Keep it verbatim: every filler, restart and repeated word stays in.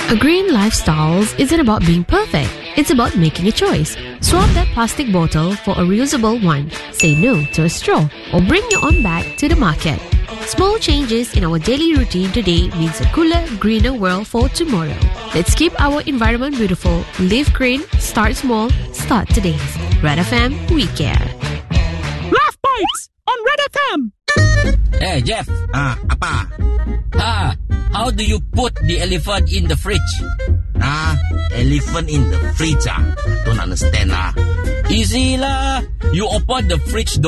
A green lifestyle isn't about being perfect. It's about making a choice. Swap that plastic bottle for a reusable one. Say no to a straw or bring your own bag to the market. Small changes in our daily routine today means a cooler, greener world for tomorrow. Let's keep our environment beautiful. Live green, start small, start today. Red F M, we care. Laugh Bites on Red F M. Hey, Jeff. Ah, apa? Ah, how do you put the elephant in the fridge? Ah, elephant in the fridge ah? Don't understand ah. Easy lah. You open the fridge door.